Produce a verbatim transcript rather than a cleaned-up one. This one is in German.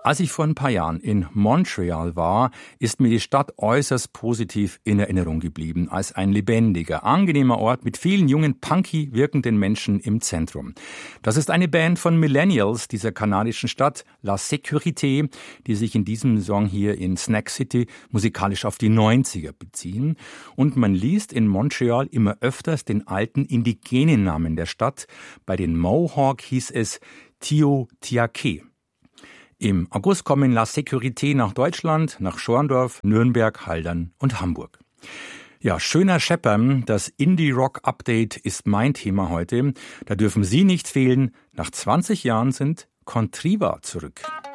Als ich vor ein paar Jahren in Montreal war, ist mir die Stadt äußerst positiv in Erinnerung geblieben, als ein lebendiger, angenehmer Ort mit vielen jungen, punky wirkenden Menschen im Zentrum. Das ist eine Band von Millennials dieser kanadischen Stadt, La Sécurité, die sich in diesem Song hier in Snack City musikalisch auf die neunziger beziehen. Und man liest in Montreal immer öfters den alten indigenen Namen der Stadt. Bei den Mohawk hieß es Tiohtià:ke. Im August kommen La Sécurité nach Deutschland, nach Schorndorf, Nürnberg, Haldern und Hamburg. Ja, schöner Scheppern, das Indie-Rock-Update ist mein Thema heute. Da dürfen Sie nicht fehlen. Nach zwanzig Jahren sind Contriva zurück.